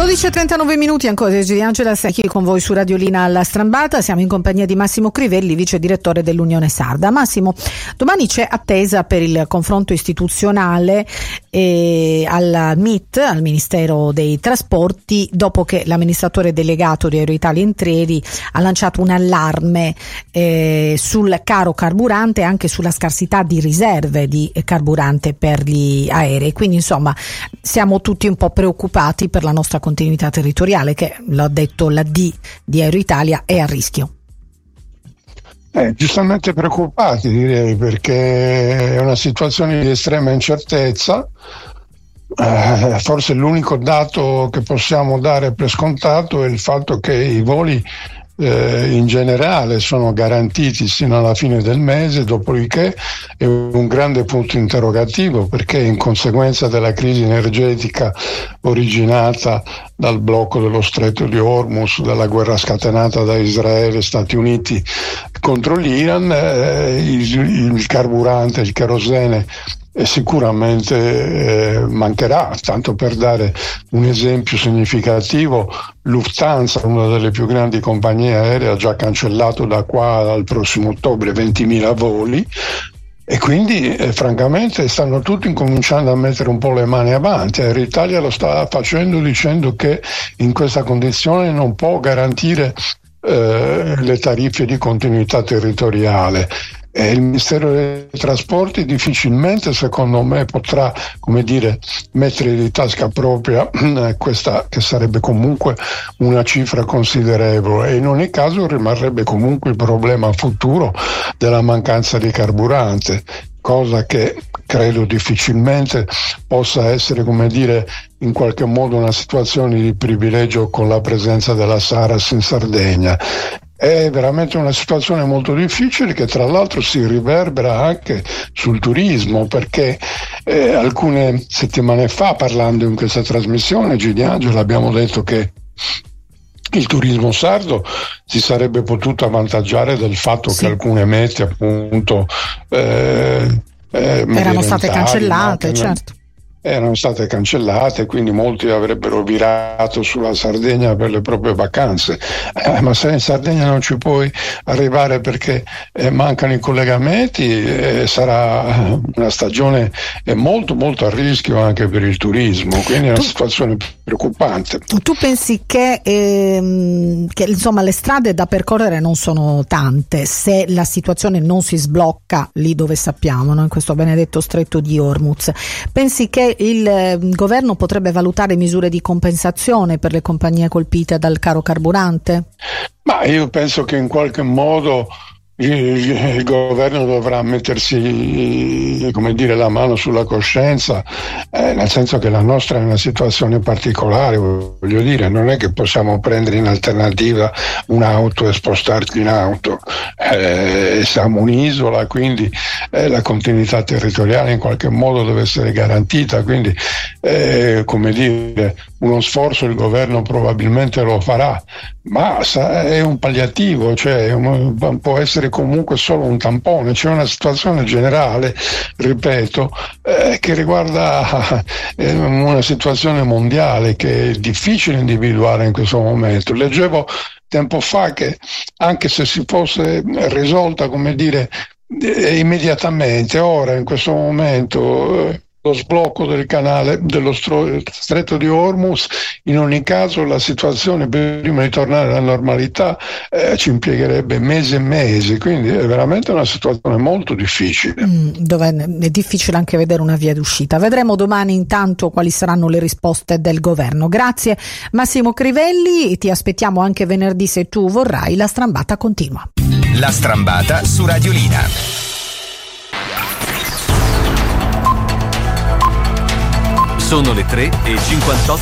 12:39 ancora di Angela Secchi con voi su Radiolina alla Strambata. Siamo in compagnia di Massimo Crivelli, vice direttore dell'Unione Sarda. Massimo, domani c'è attesa per il confronto istituzionale al MIT, al Ministero dei Trasporti, dopo che l'amministratore delegato di Aeroitalia Entreri ha lanciato un allarme sul caro carburante e anche sulla scarsità di riserve di carburante per gli aerei. Quindi insomma siamo tutti un po' preoccupati per la nostra continuità territoriale, che l'ha detto la D di Aeroitalia è a rischio. Giustamente preoccupati, direi, perché è una situazione di estrema incertezza. Forse l'unico dato che possiamo dare per scontato è il fatto che i voli in generale sono garantiti sino alla fine del mese, dopodiché è un grande punto interrogativo, perché in conseguenza della crisi energetica originata dal blocco dello Stretto di Hormuz, dalla guerra scatenata da Israele e Stati Uniti contro l'Iran, il carburante, il kerosene sicuramente mancherà. Tanto per dare un esempio significativo, Lufthansa, una delle più grandi compagnie aeree, ha già cancellato da qua al prossimo ottobre 20.000 voli, e quindi francamente stanno tutti incominciando a mettere un po' le mani avanti. Aeritalia lo sta facendo dicendo che in questa condizione non può garantire le tariffe di continuità territoriale. Il Ministero dei Trasporti difficilmente, secondo me, potrà, mettere di tasca propria questa, che sarebbe comunque una cifra considerevole, e in ogni caso rimarrebbe comunque il problema futuro della mancanza di carburante, cosa che credo difficilmente possa essere, in qualche modo una situazione di privilegio con la presenza della Saras in Sardegna. È veramente una situazione molto difficile, che tra l'altro si riverbera anche sul turismo, perché alcune settimane fa, parlando in questa trasmissione, Gigi Angela, abbiamo detto che il turismo sardo si sarebbe potuto avvantaggiare del fatto che alcune mete appunto erano state cancellate, certo. Erano state cancellate, quindi molti avrebbero virato sulla Sardegna per le proprie vacanze, ma se in Sardegna non ci puoi arrivare perché mancano i collegamenti, sarà una stagione molto molto a rischio anche per il turismo, quindi è una situazione preoccupante. Tu pensi che insomma le strade da percorrere non sono tante se la situazione non si sblocca lì dove sappiamo, no? In questo benedetto Stretto di Hormuz, pensi che il governo potrebbe valutare misure di compensazione per le compagnie colpite dal caro carburante? Ma io penso che in qualche modo il governo dovrà mettersi, la mano sulla coscienza, nel senso che la nostra è una situazione particolare, voglio dire, non è che possiamo prendere in alternativa un'auto e spostarci in auto, siamo un'isola, quindi la continuità territoriale in qualche modo deve essere garantita, quindi uno sforzo il governo probabilmente lo farà, ma è un palliativo, cioè può essere comunque solo un tampone. C'è una situazione generale, ripeto, che riguarda una situazione mondiale che è difficile individuare in questo momento. Leggevo tempo fa che anche se si fosse risolta immediatamente, ora in questo momento lo sblocco del canale dello Stretto di Hormuz, in ogni caso la situazione prima di tornare alla normalità ci impiegherebbe mesi e mesi, quindi è veramente una situazione molto difficile, dove è difficile anche vedere una via d'uscita. Vedremo domani intanto quali saranno le risposte del governo. Grazie Massimo Crivelli, ti aspettiamo anche venerdì se tu vorrai. La Strambata continua. La Strambata su Radiolina. Sono le 3:58.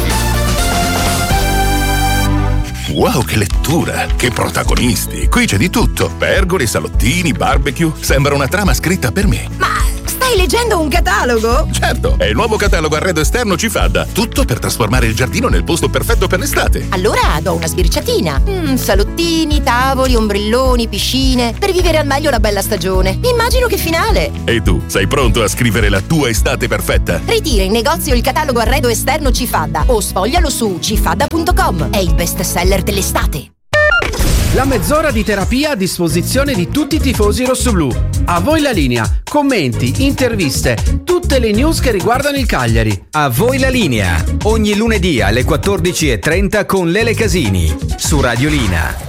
Wow, che lettura! Che protagonisti! Qui c'è di tutto. Pergole, salottini, barbecue. Sembra una trama scritta per me. Ma stai Stai leggendo un catalogo? Certo, è il nuovo catalogo arredo esterno Cifadda. Tutto per trasformare il giardino nel posto perfetto per l'estate. Allora do una sbirciatina. Salottini, tavoli, ombrelloni, piscine. Per vivere al meglio la bella stagione. Immagino che finale. E tu, sei pronto a scrivere la tua estate perfetta? Ritira in negozio il catalogo arredo esterno Cifadda o sfoglialo su cifadda.com. È il best seller dell'estate. La mezz'ora di terapia a disposizione di tutti i tifosi rossoblù. A voi la linea, commenti, interviste, tutte le news che riguardano il Cagliari. A voi la linea, ogni lunedì alle 14:30 con Lele Casini, su Radiolina.